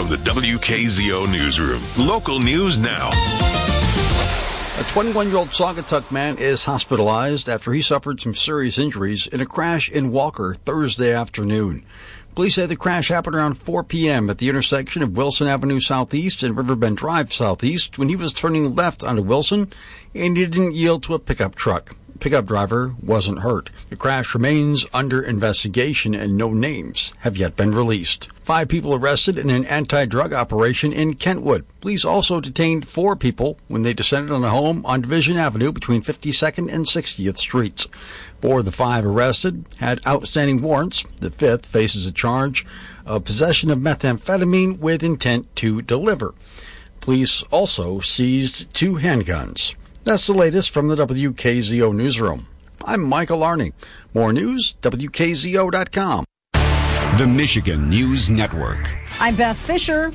From the WKZO Newsroom, local news now. A 21-year-old Saugatuck man is hospitalized after he suffered some serious injuries in a crash in Walker Thursday afternoon. Police say the crash happened around 4 p.m. at the intersection of Wilson Avenue Southeast and Riverbend Drive Southeast when he was turning left onto Wilson and he didn't yield to a pickup truck. The pickup driver wasn't hurt. The crash remains under investigation and no names have yet been released. 5 people arrested in an anti-drug operation in Kentwood. Police also detained 4 people when they descended on a home on Division Avenue between 52nd and 60th Streets. 4 of the 5 arrested had outstanding warrants. The 5th faces a charge of possession of methamphetamine with intent to deliver. Police also seized 2 handguns. That's the latest from the WKZO Newsroom. I'm Michael Arney. More news, WKZO.com. The Michigan News Network. I'm Beth Fisher.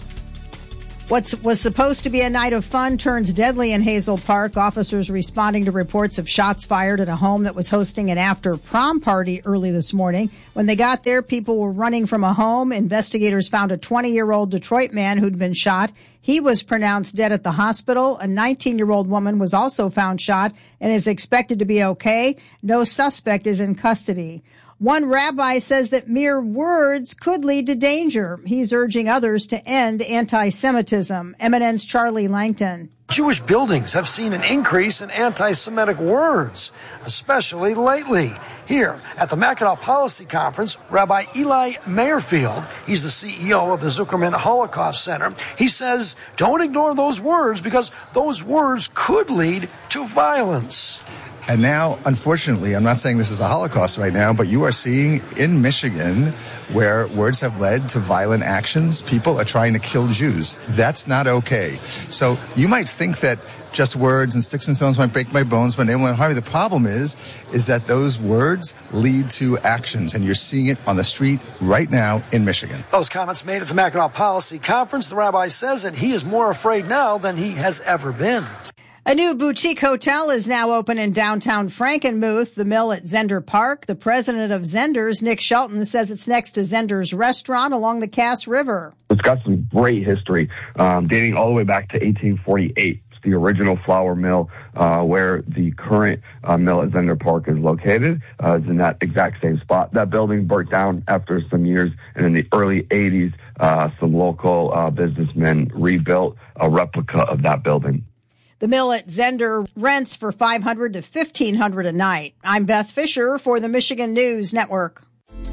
What was supposed to be a night of fun turns deadly in Hazel Park. Officers responding to reports of shots fired at a home that was hosting an after-prom party early this morning. When they got there, people were running from a home. Investigators found a 20-year-old Detroit man who'd been shot. He was pronounced dead at the hospital. A 19-year-old woman was also found shot and is expected to be okay. No suspect is in custody. One rabbi says that mere words could lead to danger. He's urging others to end anti-Semitism. MNN's Charlie Langton. Jewish buildings have seen an increase in anti-Semitic words, especially lately. Here at the Mackinac Policy Conference, Rabbi Eli Mayerfield, he's the CEO of the Zuckerman Holocaust Center, he says, don't ignore those words because those words could lead to violence. And now, unfortunately, I'm not saying this is the Holocaust right now, but you are seeing in Michigan where words have led to violent actions. People are trying to kill Jews. That's not okay. So you might think that just words and sticks and stones might break my bones, but they won't harm me. The problem is that those words lead to actions, and you're seeing it on the street right now in Michigan. Those comments made at the Mackinac Policy Conference, the rabbi says that he is more afraid now than he has ever been. A new boutique hotel is now open in downtown Frankenmuth, the Mill at Zender Park. The president of Zender's, Nick Shelton, says it's next to Zender's restaurant along the Cass River. It's got some great history, dating all the way back to 1848. It's the original flour mill where the current mill at Zender Park is located. Is in that exact same spot. That building burnt down after some years, and in the early 80s, some local businessmen rebuilt a replica of that building. The Mill at Zender rents for $500 to $1,500 a night. I'm Beth Fisher for the Michigan News Network.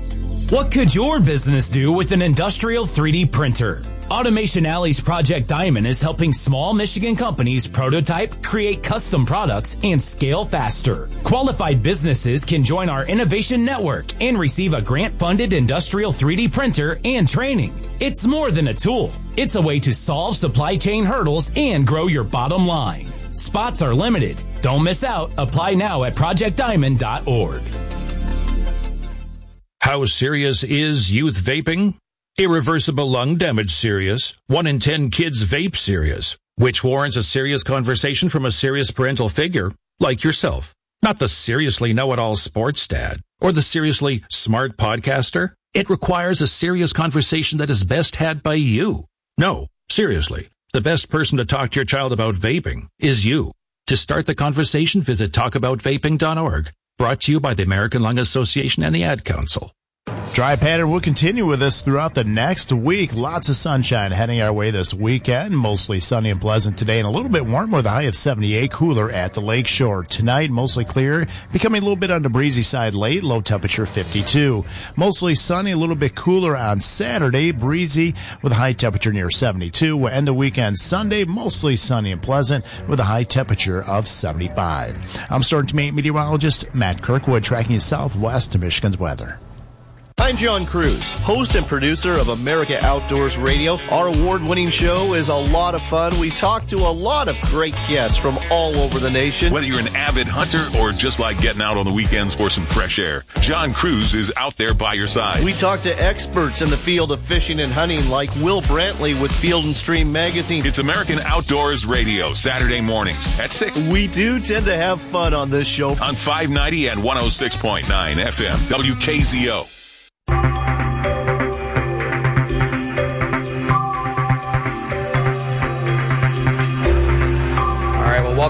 What could your business do with an industrial 3D printer? Automation Alley's Project Diamond is helping small Michigan companies prototype, create custom products, and scale faster. Qualified businesses can join our innovation network and receive a grant-funded industrial 3D printer and training. It's more than a tool. It's a way to solve supply chain hurdles and grow your bottom line. Spots are limited. Don't miss out. Apply now at projectdiamond.org. How serious is youth vaping? Irreversible lung damage serious. 1 in 10 kids vape serious, which warrants a serious conversation from a serious parental figure like yourself. Not the seriously know-it-all sports dad or the seriously smart podcaster. It requires a serious conversation that is best had by you. No, seriously, the best person to talk to your child about vaping is you. To start the conversation, visit talkaboutvaping.org. Brought to you by the American Lung Association and the Ad Council. Dry pattern will continue with us throughout the next week. Lots of sunshine heading our way this weekend. Mostly sunny and pleasant today and a little bit warmer with a high of 78. Cooler at the lakeshore. Tonight, mostly clear, becoming a little bit on the breezy side late. Low temperature 52. Mostly sunny, a little bit cooler on Saturday. Breezy with a high temperature near 72. We'll end the weekend Sunday, mostly sunny and pleasant with a high temperature of 75. I'm Storm Team 8 meteorologist Matt Kirkwood tracking you southwest to Michigan's weather. I'm John Cruz, host and producer of America Outdoors Radio. Our award-winning show is a lot of fun. We talk to a lot of great guests from all over the nation. Whether you're an avid hunter or just like getting out on the weekends for some fresh air, John Cruz is out there by your side. We talk to experts in the field of fishing and hunting like Will Brantley with Field and Stream Magazine. It's American Outdoors Radio, Saturday mornings at 6. We do tend to have fun on this show. On 590 and 106.9 FM, WKZO.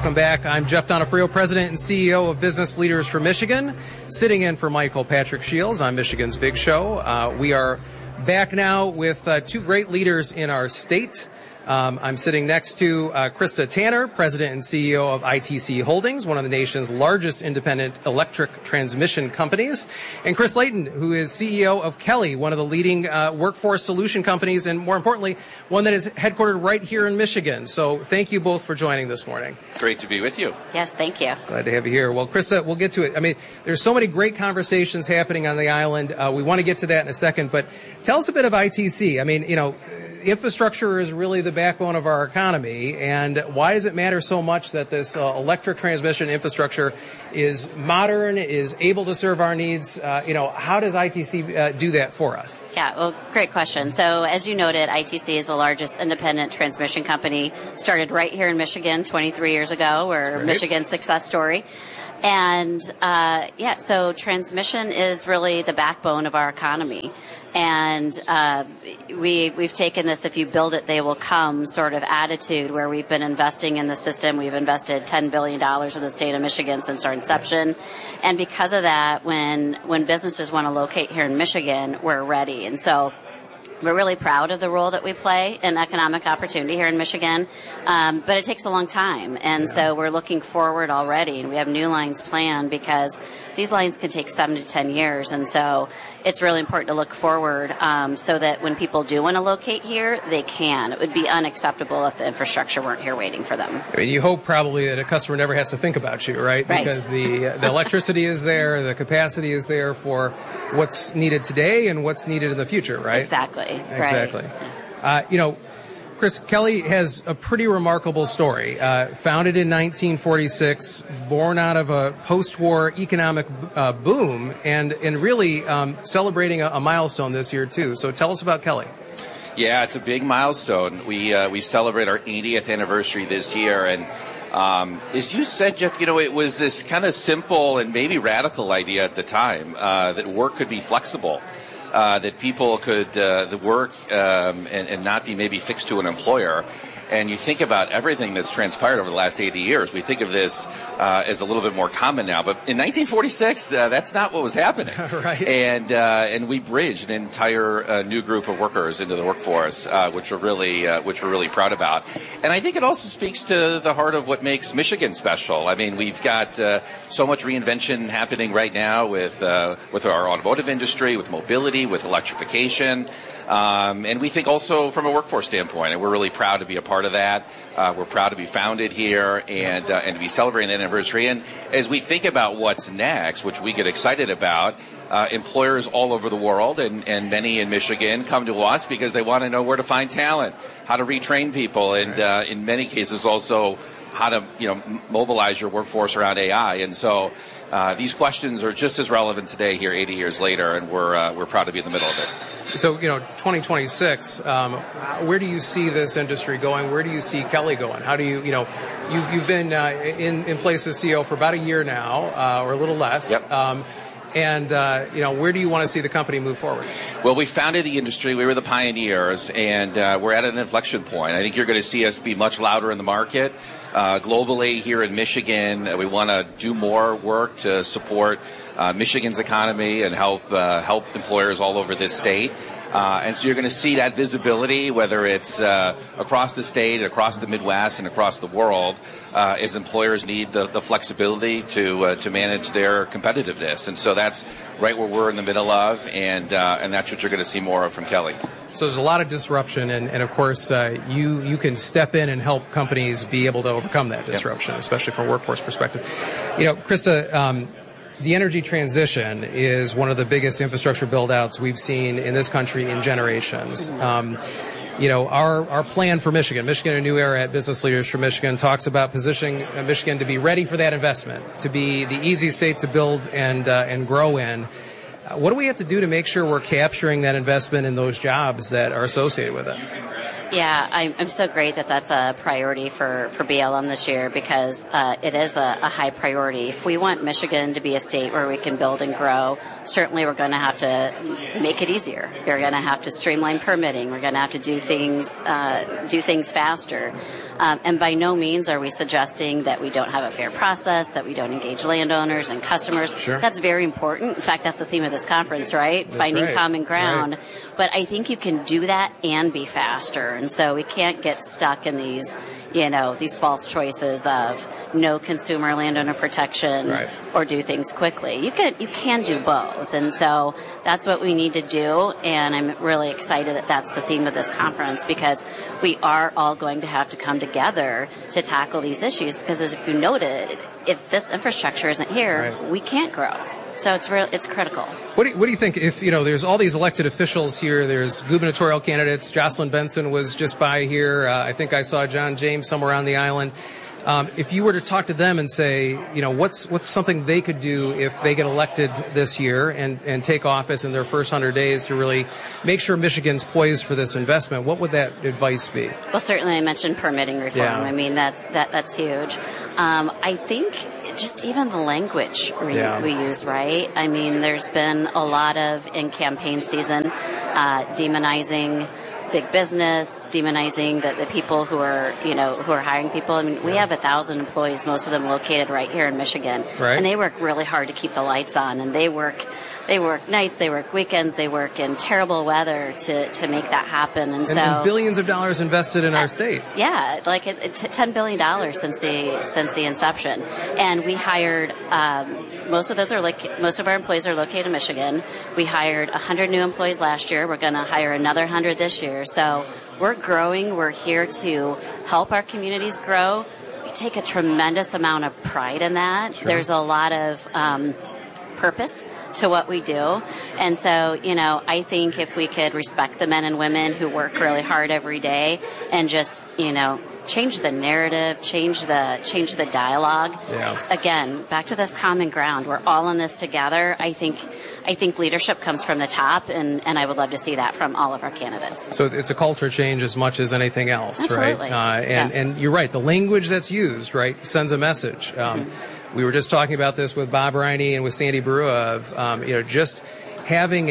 welcome back. I'm Jeff Donofrio, President and CEO of Business Leaders for Michigan, sitting in for Michael Patrick Shields on Michigan's Big Show. We are back now with two great leaders in our state. I'm sitting next to Krista Tanner, President and CEO of ITC Holdings, one of the nation's largest independent electric transmission companies, and Chris Layton, who is CEO of Kelly, one of the leading workforce solution companies, and more importantly, one that is headquartered right here in Michigan. So thank you both for joining this morning. Great to be with you. Yes, thank you. Glad to have you here. Well, Krista, we'll get to it. I mean, there's so many great conversations happening on the island. We want to get to that in a second, but tell us a bit of ITC. I mean, infrastructure is really the backbone of our economy, and why does it matter so much that this electric transmission infrastructure is modern, is able to serve our needs? How does ITC do that for us? Yeah, well, great question. So as you noted, ITC is the largest independent transmission company, started right here in Michigan 23 years ago. We're Michigan's success story. And so transmission is really the backbone of our economy. And we've taken this "if you build it, they will come" sort of attitude, where we've been investing in the system. We've invested $10 billion in the state of Michigan since our inception. And because of that, when businesses want to locate here in Michigan, we're ready. And so we're really proud of the role that we play in economic opportunity here in Michigan, but it takes a long time. And so we're looking forward already, and we have new lines planned because these lines can take 7 to 10 years. And so it's really important to look forward so that when people do want to locate here, they can. It would be unacceptable if the infrastructure weren't here waiting for them. I mean, you hope probably that a customer never has to think about you, right? Because the electricity is there, the capacity is there for what's needed today and what's needed in the future, right? Exactly. Chris, Kelly has a pretty remarkable story. Founded in 1946, born out of a post-war economic boom, and really celebrating a milestone this year, too. So tell us about Kelly. Yeah, it's a big milestone. We celebrate our 80th anniversary this year, and as you said, Jeff, it was this kind of simple and maybe radical idea at the time that work could be flexible. That people could work and not be maybe fixed to an employer. And you think about everything that's transpired over the last 80 years. We think of this as a little bit more common now. But in 1946, that's not what was happening. Right. And we bridged an entire new group of workers into the workforce, which we're really proud about. And I think it also speaks to the heart of what makes Michigan special. I mean, we've got so much reinvention happening right now with our automotive industry, with mobility, with electrification. And we think also from a workforce standpoint, and we're really proud to be a part of that. We're proud to be founded here and to be celebrating that anniversary. And as we think about what's next, which we get excited about, employers all over the world and many in Michigan come to us because they want to know where to find talent, how to retrain people, and in many cases also how to mobilize your workforce around AI. And so these questions are just as relevant today here 80 years later, and we're proud to be in the middle of it. So, 2026, where do you see this industry going? Where do you see Kelly going? How do you, you've been in place as CEO for about a year now, or a little less. Yep. Where do you want to see the company move forward? Well, we founded the industry. We were the pioneers, and we're at an inflection point. I think you're going to see us be much louder in the market. Globally, here in Michigan, we want to do more work to support Michigan's economy and help employers all over this state. And so you're going to see that visibility, whether it's across the state, across the Midwest, and across the world, as employers need the flexibility to manage their competitiveness. And so that's right where we're in the middle of, and that's what you're going to see more of from Kelly. So there's a lot of disruption, and of course, you can step in and help companies be able to overcome that disruption, especially from a workforce perspective. Krista, the energy transition is one of the biggest infrastructure build-outs we've seen in this country in generations. Our plan for Michigan, A New Era at Business Leaders for Michigan, talks about positioning Michigan to be ready for that investment, to be the easy state to build and grow in. What do we have to do to make sure we're capturing that investment in those jobs that are associated with it? Yeah, I'm so great that that's a priority for BLM this year, because it is a high priority. If we want Michigan to be a state where we can build and grow, certainly we're going to have to make it easier. We're going to have to streamline permitting. We're going to have to do things faster. And by no means are we suggesting that we don't have a fair process, that we don't engage landowners and customers. Sure. That's very important. In fact, that's the theme of this conference, right? That's Finding right. common ground. Right. But I think you can do that and be faster. And so we can't get stuck in these false choices of no consumer landowner protection right. or do things quickly. You can do both. And so that's what we need to do. And I'm really excited that that's the theme of this conference, because we are all going to have to come together to tackle these issues, because as you noted, if this infrastructure isn't here, right. we can't grow. So it's critical. What do you think? If there's all these elected officials here, there's gubernatorial candidates. Jocelyn Benson was just by here. I think I saw John James somewhere on the island. If you were to talk to them and say, what's something they could do if they get elected this year and take office in their first 100 days to really make sure Michigan's poised for this investment, what would that advice be? Well, certainly I mentioned permitting reform. Yeah. I mean, that's huge. I think just even the language we use, right? I mean, there's been a lot of, in campaign season, demonizing big business, demonizing the people who are hiring people. I mean, we have 1,000 employees, most of them located right here in Michigan. Right. And they work really hard to keep the lights on, and they work nights, they work weekends, they work in terrible weather to make that happen. And billions of dollars invested in our state. Yeah, like it's $10 billion since the inception. And we hired, most of our employees are located in Michigan. We hired 100 new employees last year. We're going to hire another 100 this year. So we're growing. We're here to help our communities grow. We take a tremendous amount of pride in that. Sure. There's a lot of purpose to what we do. And so, I think if we could respect the men and women who work really hard every day and just, change the narrative, change the dialogue. Yeah. Again, back to this common ground. We're all in this together. I think leadership comes from the top, and I would love to see that from all of our candidates. So it's a culture change as much as anything else, Absolutely. right? And you're right. The language that's used, right, sends a message. We were just talking about this with Bob Riney and with Sandy Barua of, just having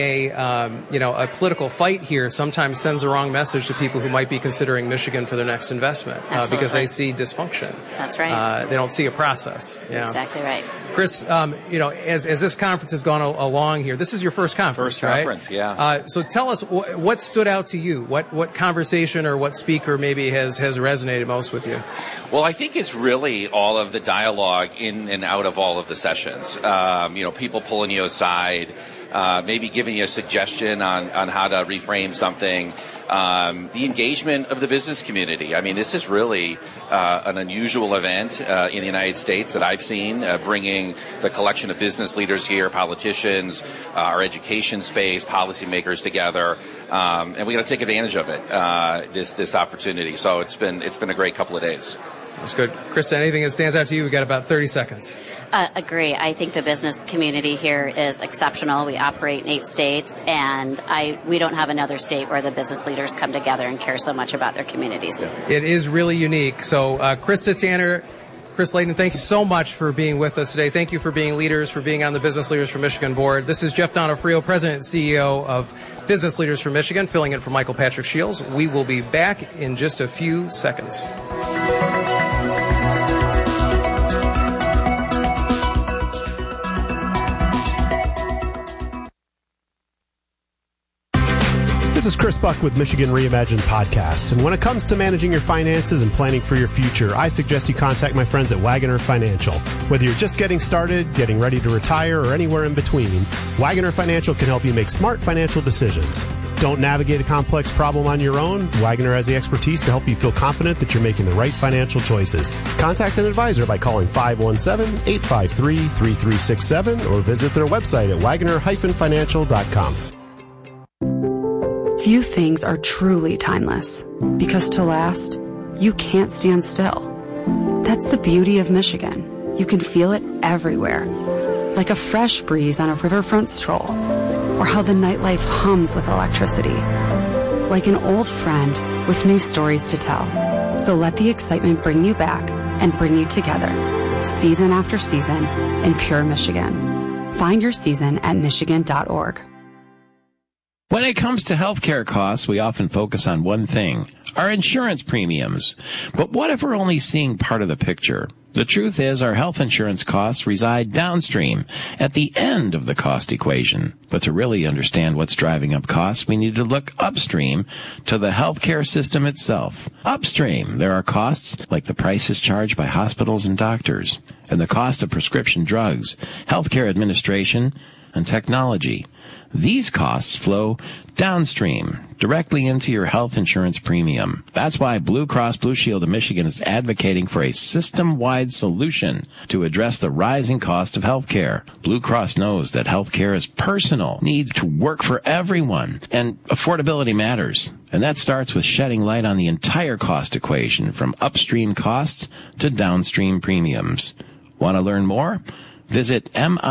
a political fight here sometimes sends the wrong message to people who might be considering Michigan for their next investment because they see dysfunction. That's right. They don't see a process. Yeah. Exactly right. Chris, as this conference has gone along here, this is your first conference, right? First conference, yeah. So tell us what stood out to you. What conversation or what speaker maybe has resonated most with you? Well, I think it's really all of the dialogue in and out of all of the sessions. People pulling you aside, maybe giving you a suggestion on how to reframe something. The engagement of the business community. I mean, this is really an unusual event in the United States that I've seen, bringing the collection of business leaders here, politicians, our education space, policymakers together, and we got to take advantage of it. This opportunity. So it's been a great couple of days. That's good. Krista, anything that stands out to you? We've got about 30 seconds. Agree. I think the business community here is exceptional. We operate in 8 states, and we don't have another state where the business leaders come together and care so much about their communities. It is really unique. So, Krista Tanner, Chris Layden, thank you so much for being with us today. Thank you for being leaders, for being on the Business Leaders for Michigan board. This is Jeff Donofrio, President and CEO of Business Leaders for Michigan, filling in for Michael Patrick Shields. We will be back in just a few seconds. This is Chris Buck with Michigan Reimagined Podcast. And when it comes to managing your finances and planning for your future, I suggest you contact my friends at Wagoner Financial. Whether you're just getting started, getting ready to retire, or anywhere in between, Wagoner Financial can help you make smart financial decisions. Don't navigate a complex problem on your own. Wagoner has the expertise to help you feel confident that you're making the right financial choices. Contact an advisor by calling 517-853-3367 or visit their website at wagoner-financial.com. Few things are truly timeless, because to last, you can't stand still. That's the beauty of Michigan. You can feel it everywhere, like a fresh breeze on a riverfront stroll, or how the nightlife hums with electricity. like an old friend with new stories to tell. So let the excitement bring you back and bring you together, season after season, in pure Michigan. Find your season at Michigan.org. When it comes to healthcare costs, we often focus on one thing, our insurance premiums. But what if we're only seeing part of the picture? The truth is our health insurance costs reside downstream, at the end of the cost equation. But to really understand what's driving up costs, we need to look upstream to the healthcare system itself. Upstream, there are costs like the prices charged by hospitals and doctors, and the cost of prescription drugs, healthcare administration, and technology. These costs flow downstream, directly into your health insurance premium. That's why Blue Cross Blue Shield of Michigan is advocating for a system-wide solution to address the rising cost of health care. Blue Cross knows that health care is personal, needs to work for everyone, and affordability matters. And that starts with shedding light on the entire cost equation, from upstream costs to downstream premiums. Want to learn more? Visit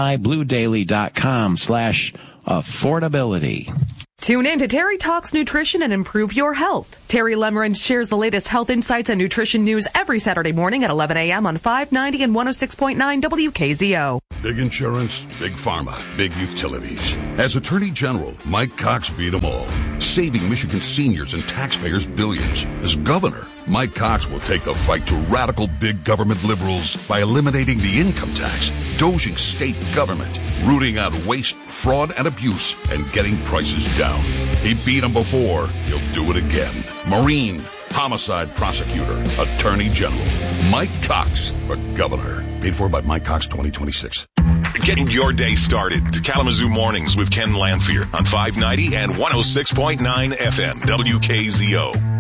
mibluedaily.com/affordability. Tune in to Terry Talks Nutrition and Improve Your Health. Terry Lemmerman shares the latest health insights and nutrition news every Saturday morning at 11 a.m. on 590 and 106.9 WKZO. Big insurance, big pharma, big utilities. As Attorney General, Mike Cox beat them all, saving Michigan seniors and taxpayers billions. As governor, Mike Cox will take the fight to radical big government liberals by eliminating the income tax, dozing state government, rooting out waste, fraud, and abuse, and getting prices down. He beat them before. He'll do it again. Marine, homicide prosecutor, Attorney General. Mike Cox for governor. Paid for by Mike Cox 2026. Getting your day started to Kalamazoo Mornings with Ken Lanphier on 590 and 106.9 FM WKZO.